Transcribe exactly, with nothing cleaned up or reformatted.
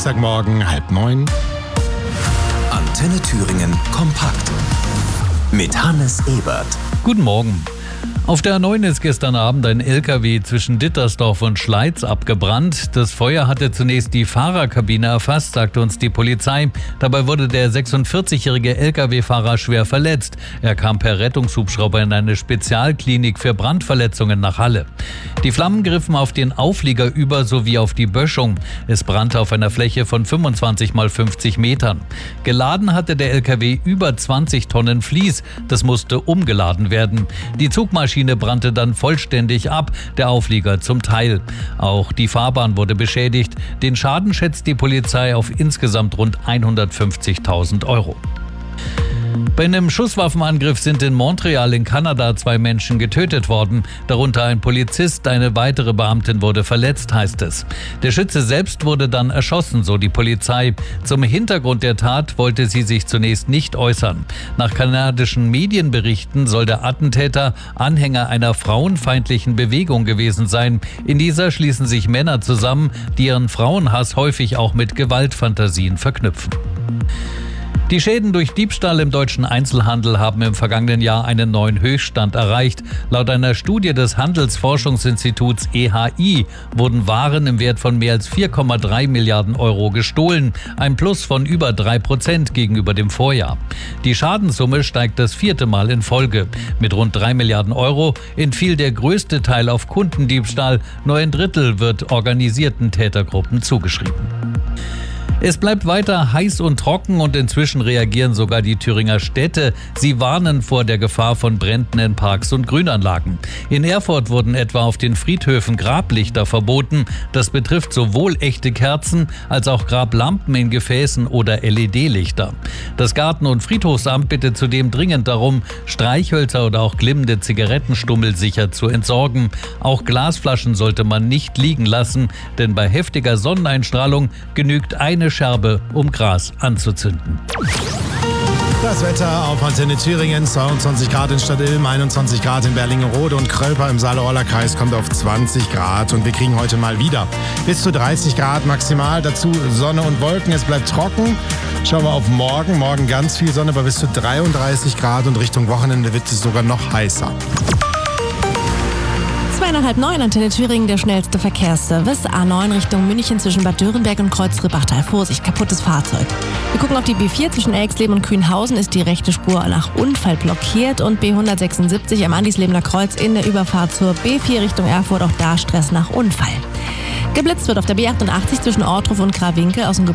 Dienstagmorgen, halb neun. Antenne Thüringen kompakt mit Hannes Ebert. Guten Morgen. Auf der A neun ist gestern Abend ein L K W zwischen Dittersdorf und Schleiz abgebrannt. Das Feuer hatte zunächst die Fahrerkabine erfasst, sagte uns die Polizei. Dabei wurde der sechsundvierzigjährige L K W-Fahrer schwer verletzt. Er kam per Rettungshubschrauber in eine Spezialklinik für Brandverletzungen nach Halle. Die Flammen griffen auf den Auflieger über sowie auf die Böschung. Es brannte auf einer Fläche von fünfundzwanzig mal fünfzig Metern. Geladen hatte der L K W über zwanzig Tonnen Vlies. Das musste umgeladen werden. Die Zugmaschine brannte dann vollständig ab, der Auflieger zum Teil. Auch die Fahrbahn wurde beschädigt. Den Schaden schätzt die Polizei auf insgesamt rund hundertfünfzigtausend Euro. Bei einem Schusswaffenangriff sind in Montreal in Kanada zwei Menschen getötet worden, darunter ein Polizist, eine weitere Beamtin wurde verletzt, heißt es. Der Schütze selbst wurde dann erschossen, so die Polizei. Zum Hintergrund der Tat wollte sie sich zunächst nicht äußern. Nach kanadischen Medienberichten soll der Attentäter Anhänger einer frauenfeindlichen Bewegung gewesen sein. In dieser schließen sich Männer zusammen, die ihren Frauenhass häufig auch mit Gewaltfantasien verknüpfen. Die Schäden durch Diebstahl im deutschen Einzelhandel haben im vergangenen Jahr einen neuen Höchststand erreicht. Laut einer Studie des Handelsforschungsinstituts E H I wurden Waren im Wert von mehr als vier Komma drei Milliarden Euro gestohlen, ein Plus von über drei Prozent gegenüber dem Vorjahr. Die Schadenssumme steigt das vierte Mal in Folge. Mit rund drei Milliarden Euro entfiel der größte Teil auf Kundendiebstahl, nur ein Drittel wird organisierten Tätergruppen zugeschrieben. Es bleibt weiter heiß und trocken und inzwischen reagieren sogar die Thüringer Städte. Sie warnen vor der Gefahr von Bränden in Parks und Grünanlagen. In Erfurt wurden etwa auf den Friedhöfen Grablichter verboten. Das betrifft sowohl echte Kerzen als auch Grablampen in Gefäßen oder L E D-Lichter. Das Garten- und Friedhofsamt bittet zudem dringend darum, Streichhölzer oder auch glimmende Zigarettenstummel sicher zu entsorgen. Auch Glasflaschen sollte man nicht liegen lassen, denn bei heftiger Sonneneinstrahlung genügt eine Scherbe, um Gras anzuzünden. Das Wetter auf Antenne Thüringen, zweiundzwanzig Grad in Stadtilm, einundzwanzig Grad in Berlingerode und Krölper im Saale-Orla-Kreis kommt auf zwanzig Grad und wir kriegen heute mal wieder bis zu dreißig Grad maximal, dazu Sonne und Wolken, es bleibt trocken. Schauen wir auf morgen, morgen ganz viel Sonne bei bis zu dreiunddreißig Grad und Richtung Wochenende wird es sogar noch heißer. Zweieinhalb neun, Antenne Thüringen, der schnellste Verkehrsservice. A neun Richtung München zwischen Bad Dörenberg und Kreuz-Rippachtal. Vorsicht, kaputtes Fahrzeug. Wir gucken auf die B vier zwischen Elxleben und Kühnhausen ist die rechte Spur nach Unfall blockiert und B hundertsechsundsiebzig am Andislebener Kreuz in der Überfahrt zur B vier Richtung Erfurt, auch da Stress nach Unfall. Geblitzt wird auf der B achtundachtzig zwischen Ortruf und Krawinkel aus dem